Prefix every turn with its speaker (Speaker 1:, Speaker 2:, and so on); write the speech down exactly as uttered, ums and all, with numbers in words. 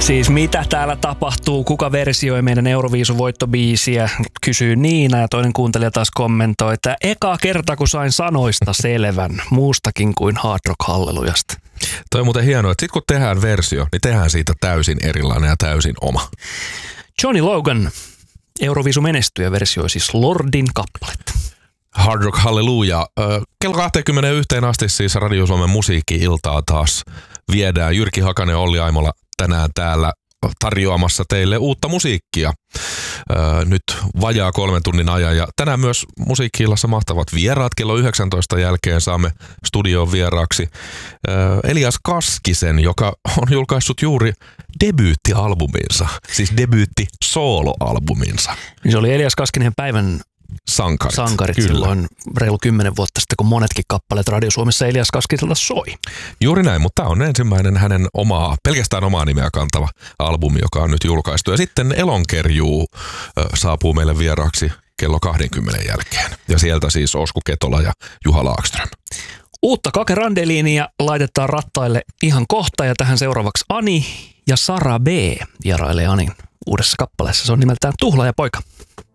Speaker 1: Siis mitä täällä tapahtuu? Kuka versioi meidän Euroviisuvoittobiisiä? Kysyy Niina ja toinen kuuntelija taas kommentoi, että eka kerta kun sain sanoista selvän, muustakin kuin Hard Rock Hallelujasta.
Speaker 2: Toi on muuten hienoa, että sit kun tehdään versio, niin tehdään siitä täysin erilainen ja täysin oma.
Speaker 1: Johnny Logan, Euroviisu menestyjä, versioi siis Lordin kappaletta.
Speaker 2: Hard Rock Hallelujah. Kello kaksikymmentäyksi asti siis Radio Suomen musiikki-iltaa taas viedään. Jyrki Hakanen, Olli Aimola tänään täällä tarjoamassa teille uutta musiikkia. Nyt vajaa kolmen tunnin ajan. Ja tänään myös musiikki-illassa mahtavat vieraat. Kello yhdeksäntoista jälkeen saamme studioon vieraaksi Elias Kaskisen, joka on julkaissut juuri debyyttialbuminsa. Siis debyytti-sooloalbuminsa.
Speaker 1: Se oli Elias Kaskinen päivän
Speaker 2: Sankarit.
Speaker 1: Sankarit
Speaker 2: Kyllä.
Speaker 1: silloin reilu kymmenen vuotta sitten, kun monetkin kappaleet Radio Suomessa Elias Kaskiselta soi.
Speaker 2: Juuri näin, mutta tämä on ensimmäinen hänen omaa, pelkästään omaa nimeä kantava albumi, joka on nyt julkaistu. Ja sitten Elonkerjuu äh, saapuu meille vieraaksi kello kaksikymmentä jälkeen. Ja sieltä siis Osku Ketola ja Juha Laakström.
Speaker 1: Uutta Kake Randeliinia laitetaan rattaille ihan kohta ja tähän seuraavaksi Ani ja Sara B vierailee Anin uudessa kappaleessa. Se on nimeltään Tuhlaaja poika.